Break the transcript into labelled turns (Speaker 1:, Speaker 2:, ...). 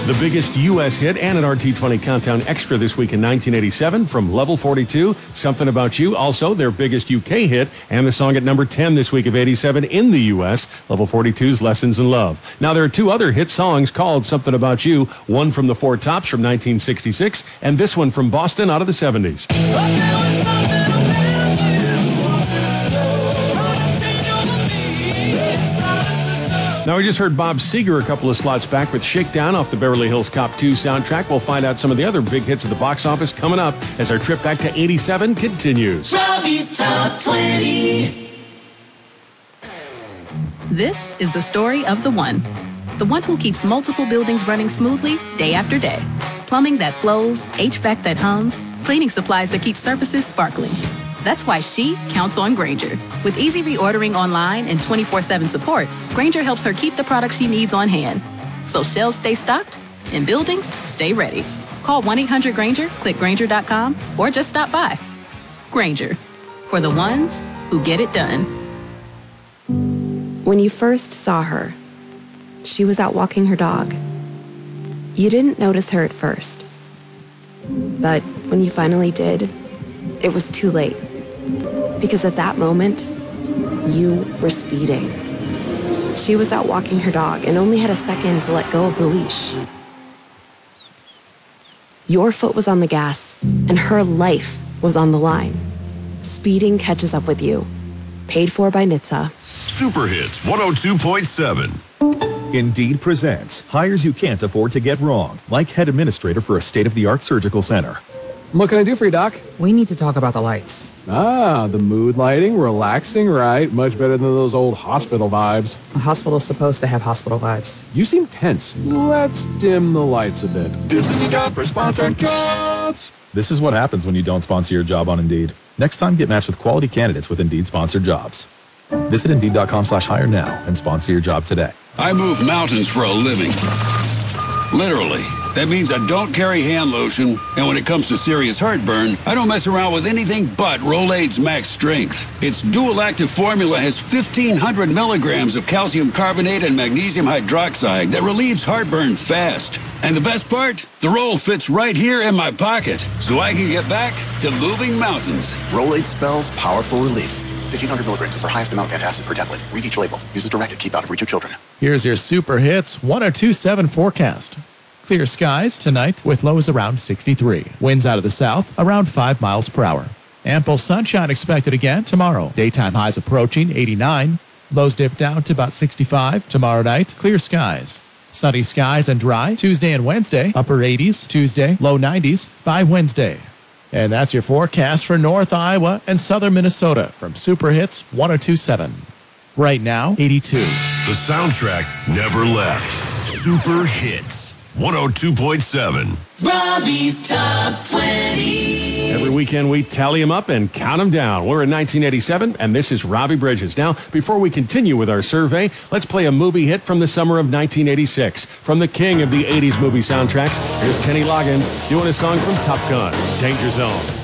Speaker 1: The biggest U.S. hit and an RT20 Countdown Extra this week in 1987 from Level 42, Something About You. Also, their biggest UK hit and the song at number 10 this week of 87 in the U.S., Level 42's Lessons in Love. Now, there are two other hit songs called Something About You, one from the Four Tops from 1966 and this one from Boston out of the 70s. Now, we just heard Bob Seger a couple of slots back with Shakedown off the Beverly Hills Cop 2 soundtrack. We'll find out some of the other big hits at the box office coming up as our trip back to 87 continues.
Speaker 2: Robbie's Top 20.
Speaker 3: This is the story of the one who keeps multiple buildings running smoothly day after day. Plumbing that flows, HVAC that hums, cleaning supplies that keep surfaces sparkling. That's why she counts on Grainger. With easy reordering online and 24/7 support, Grainger helps her keep the products she needs on hand. So shelves stay stocked and buildings stay ready. Call 1-800-GRAINGER, click Grainger.com, or just stop by. Grainger, for the ones who get it done.
Speaker 4: When you first saw her, she was out walking her dog. You didn't notice her at first. But when you finally did, it was too late. Because at that moment, you were speeding. She was out walking her dog and only had a second to let go of the leash. Your foot was on the gas, and her life was on the line. Speeding catches up with you. Paid for by NHTSA.
Speaker 5: Super Hits 102.7.
Speaker 6: Indeed presents hires you can't afford to get wrong, like head administrator for a state-of-the-art surgical center.
Speaker 7: What can I do for you, Doc?
Speaker 8: We need to talk about the lights.
Speaker 7: The mood lighting, relaxing, right? Much better than those old hospital vibes.
Speaker 8: A hospital's supposed to have hospital vibes.
Speaker 7: You seem tense. Let's dim the lights a bit.
Speaker 5: This is a job for sponsored jobs.
Speaker 6: This is what happens when you don't sponsor your job on Indeed. Next time, get matched with quality candidates with Indeed sponsored jobs. Visit Indeed.com/hire now and sponsor your job today.
Speaker 9: I move mountains for a living. Literally. That means I don't carry hand lotion, and when it comes to serious heartburn, I don't mess around with anything but Rolaids Max Strength. Its dual-active formula has 1,500 milligrams of calcium carbonate and magnesium hydroxide that relieves heartburn fast. And the best part? The roll fits right here in my pocket, so I can get back to moving mountains.
Speaker 10: Rolaids spells powerful relief. 1,500 milligrams is our highest amount of antacid per tablet. Read each label. Use as directed. Keep out of reach of children.
Speaker 11: Here's your Super Hits 102.7 forecast. Clear skies tonight with lows around 63. Winds out of the south around 5 miles per hour. Ample sunshine expected again tomorrow. Daytime highs approaching 89. Lows dip down to about 65. Tomorrow night, clear skies. Sunny skies and dry Tuesday and Wednesday. Upper 80s Tuesday, low 90s by Wednesday. And that's your forecast for North Iowa and Southern Minnesota from Super Hits 102.7. Right now, 82.
Speaker 5: The soundtrack never left. Super Hits 102.7.
Speaker 2: Robbie's Top 20.
Speaker 1: Every weekend we tally them up and count them down. We're in 1987, and this is Robbie Bridges. Now, before we continue with our survey, let's play a movie hit from the summer of 1986. From the king of the 80s movie soundtracks, here's Kenny Loggins doing a song from Top Gun, Danger Zone.